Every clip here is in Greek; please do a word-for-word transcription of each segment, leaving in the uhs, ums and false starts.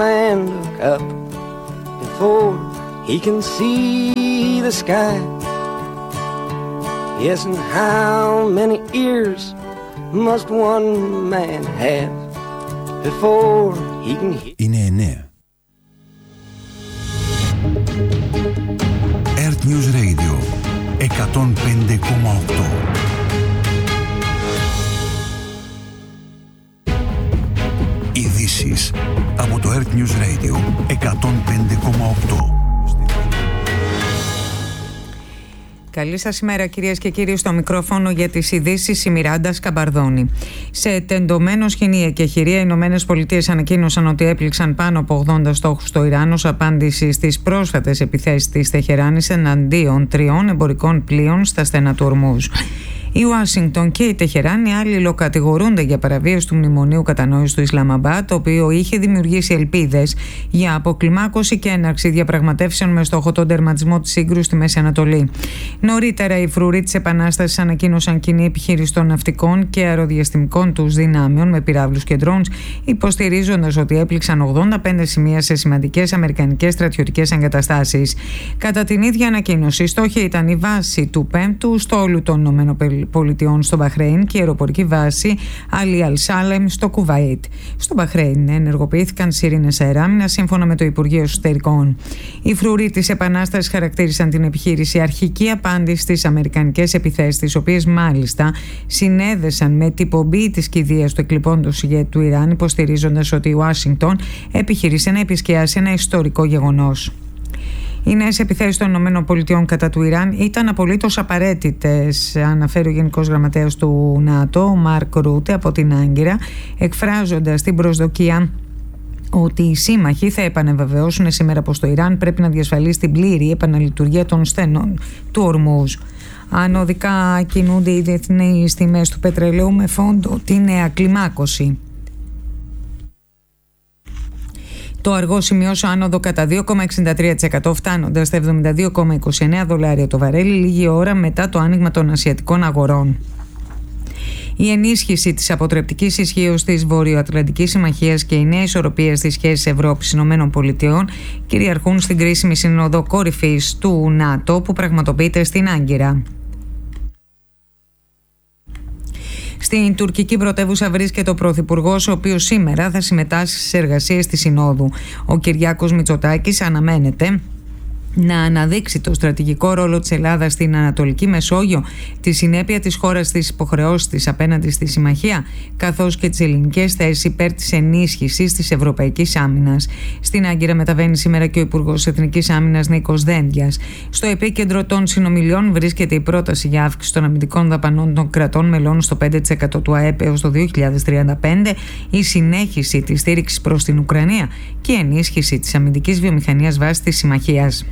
and look up before he can see the sky. Yes, and how many ears must one man have before he can hear. Είναι εννέα. Earth News Radio εκατόν πέντε κόμμα οκτώ. Ειδήσεις από το Earth News Radio εκατόν πέντε κόμμα οκτώ. Καλή σας ημέρα κυρίες και κύριοι, στο μικρόφωνο για τις ειδήσεις η Μιράντα Σκαμπαρδόνη. Σε τεντωμένο σχοινί εκεχηρία, οι Ηνωμένες Πολιτείες ανακοίνωσαν ότι έπληξαν πάνω από ογδόντα στόχους στο Ιράν ως απάντηση στις πρόσφατες επιθέσεις της Τεχεράνης εναντίον τριών εμπορικών πλοίων στα στενά του Ορμούζ. Η Ουάσιγκτον και η Τεχεράνη αλληλοκατηγορούνται για παραβίαση του μνημονίου κατανόησης του Ισλαμαμπάτ, το οποίο είχε δημιουργήσει ελπίδες για αποκλιμάκωση και έναρξη διαπραγματεύσεων με στόχο τον τερματισμό της σύγκρουσης στη Μέση Ανατολή. Νωρίτερα, οι φρουροί της Επανάστασης ανακοίνωσαν κοινή επιχείρηση των ναυτικών και αεροδιαστημικών τους δυνάμεων με πυράβλους και ντρόουνς, υποστηρίζοντας ότι έπληξαν ογδόντα πέντε σημεία σε σημαντικές αμερικανικές στρατιωτικές εγκαταστάσεις. Κατά την ίδια ανακοίνωση, στόχοι ήταν η βάση του πέμπτου στόλου των ΗΠΑ Πολιτειών στο Μπαχρέιν και η αεροπορική βάση Αλι Αλ-Σάλεμ στο Κουβάιτ. Στο Μπαχρέιν ενεργοποιήθηκαν σιρήνες αεράμινας σύμφωνα με το Υπουργείο Εσωτερικών. Οι φρουροί της Επανάστασης χαρακτήρισαν την επιχείρηση αρχική απάντηση στις αμερικανικές επιθέσεις, τις οποίες μάλιστα συνέδεσαν με την πομπή της κηδείας του εκλειπώντος ηγέτη του Ιράν, υποστηρίζοντας ότι η Ουάσιγκτον επιχειρήσε να επισκιάσει ένα ιστορικό γεγονός. Οι νέες επιθέσεις των ΗΠΑ κατά του Ιράν ήταν απολύτως απαραίτητες, αναφέρει ο Γενικός Γραμματέας του ΝΑΤΟ, ο Μάρκ Ρούτε, από την Άγκυρα, εκφράζοντας την προσδοκία ότι οι σύμμαχοι θα επανεβεβαιώσουν σήμερα πως το Ιράν πρέπει να διασφαλίσει την πλήρη επαναλειτουργία των στενών του Ορμούζ. Ανωδικά κινούνται οι διεθνείς τιμές του πετρελαίου με φόντο την νέα κλιμάκωση. Το αργό σημειώσε άνοδο κατά δύο κόμμα εξήντα τρία τοις εκατό, φτάνοντας στα εβδομήντα δύο κόμμα είκοσι εννέα δολάρια το βαρέλι, λίγη ώρα μετά το άνοιγμα των ασιατικών αγορών. Η ενίσχυση της αποτρεπτικής ισχύως της Βορειοατλαντικής Συμμαχίας και οι νέες ισορροπίες στις σχέσεις Ευρώπης-ΗΠΑ κυριαρχούν στην κρίσιμη σύνοδο κορυφής του ΝΑΤΟ που πραγματοποιείται στην Άγκυρα. Στην τουρκική πρωτεύουσα βρίσκεται ο Πρωθυπουργός, ο οποίος σήμερα θα συμμετάσχει στις εργασίες της Συνόδου. Ο Κυριάκος Μητσοτάκης αναμένεται να αναδείξει το στρατηγικό ρόλο της Ελλάδας στην Ανατολική Μεσόγειο, τη συνέπεια της χώρας στις υποχρεώσεις της απέναντι στη Συμμαχία, καθώς και τις ελληνικές θέσεις υπέρ της ενίσχυσης της Ευρωπαϊκής Άμυνας. Στην Άγκυρα μεταβαίνει σήμερα και ο Υπουργός Εθνικής Άμυνας Νίκος Δένδιας. Στο επίκεντρο των συνομιλιών βρίσκεται η πρόταση για αύξηση των αμυντικών δαπανών των κρατών μελών στο πέντε τοις εκατό του ΑΕΠ έως το δύο χιλιάδες τριάντα πέντε, η συνέχιση της στήριξης προς την Ουκρανία και η ενίσχυση της αμυντικής βιομηχανίας βάσει της Συμμαχίας.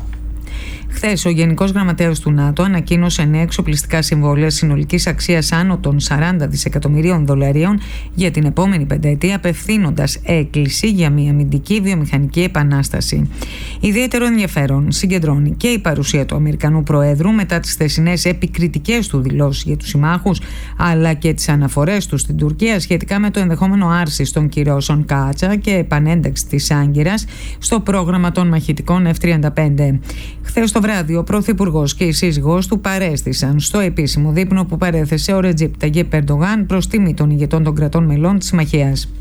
Χθες, ο Γενικός Γραμματέας του ΝΑΤΟ ανακοίνωσε νέα εξοπλιστικά συμβόλαια συνολικής αξίας άνω των σαράντα δισεκατομμυρίων δολαρίων για την επόμενη πενταετία, απευθύνοντας έκκληση για μια αμυντική βιομηχανική επανάσταση. Ιδιαίτερο ενδιαφέρον συγκεντρώνει και η παρουσία του Αμερικανού Προέδρου μετά τις χθεσινές επικριτικές του δηλώσεις για τους συμμάχους, αλλά και τις αναφορές του στην Τουρκία σχετικά με το ενδεχόμενο άρσης των κυρώσεων Κάτσα και επανένταξη της Άγκυρας στο πρόγραμμα των μαχητικών εφ τριάντα πέντε. Χθες το βράδυ, ο Πρωθυπουργός και η σύζυγός του παρέστησαν στο επίσημο δείπνο που παρέθεσε ο Ρετζέπ Ταγιέπ Ερντογάν προς τιμή των ηγετών των κρατών μελών της Συμμαχίας.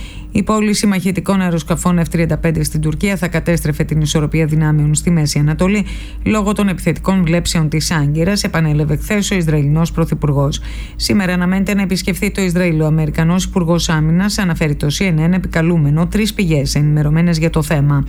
Η πώληση μαχητικών αεροσκαφών εφ τριάντα πέντε στην Τουρκία θα κατέστρεφε την ισορροπία δυνάμεων στη Μέση Ανατολή λόγω των επιθετικών βλέψεων της Άγκυρας, επανέλαβε χθες ο Ισραηλινός Πρωθυπουργός. Σήμερα αναμένεται να επισκεφθεί το Ισραήλ ο Αμερικανός Υπουργός Άμυνας, αναφέρει το σι εν εν επικαλούμενο τρεις πηγές ενημερωμένες για το θέμα.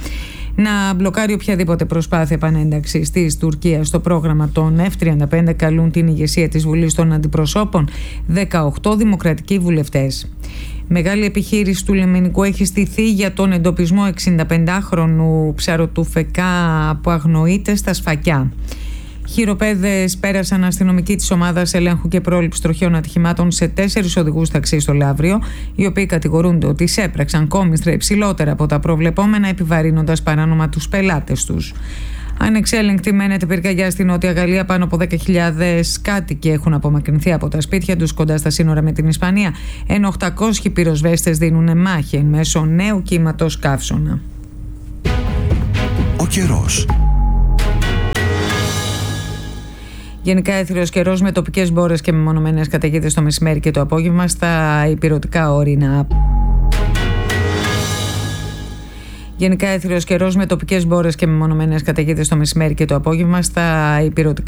Να μπλοκάρει οποιαδήποτε προσπάθεια επανένταξης της Τουρκίας στο πρόγραμμα των εφ τριάντα πέντε καλούν την ηγεσία της Βουλής των Αντιπροσώπων δεκαοκτώ δημοκρατικοί βουλευτές. Μεγάλη επιχείρηση του λιμενικού έχει στηθεί για τον εντοπισμό εξηνταπεντάχρονου ψαρωτούφεκα που αγνοείται στα Σφακιά. Χειροπέδες πέρασαν αστυνομικοί της ομάδας ελέγχου και πρόληψης τροχαίων ατυχημάτων σε τέσσερις οδηγούς ταξί στο Λαύριο, οι οποίοι κατηγορούνται ότι εισέπραξαν κόμιστρα υψηλότερα από τα προβλεπόμενα, επιβαρύνοντας παράνομα τους πελάτες τους. Ανεξέλεγκτη μένεται πυρκαγιά στη Νότια Γαλλία. Πάνω από δέκα χιλιάδες κάτοικοι έχουν απομακρυνθεί από τα σπίτια τους κοντά στα σύνορα με την Ισπανία, ενώ οκτακόσιοι πυροσβέστες δίνουν μάχη εν μέσω νέου κύματος καύσωνα. Ο καιρός. Γενικά έθριος καιρός με τοπικές μπόρες και μεμονωμένες καταιγίδες το μεσημέρι και το απόγευμα στα ηπειρωτικά ορεινά. Γενικά έθριος καιρός με τοπικές μπόρες και μεμονωμένες καταιγίδες το μεσημέρι και το απόγευμα στα ηπειρωτικά